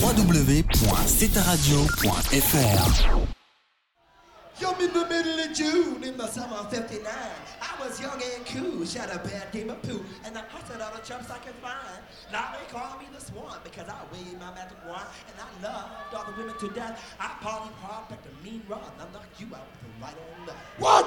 www.ctaradio.fr. I'm in the middle of June in the summer of '59. I was young and cool, shot a bad game of poo, and I hustled all the chumps I could find. Now they call me the Swan because I waved my magic wand, and I loved all the women to death. I partied hard, like the mean rod, and I knocked you out with the right on the. What?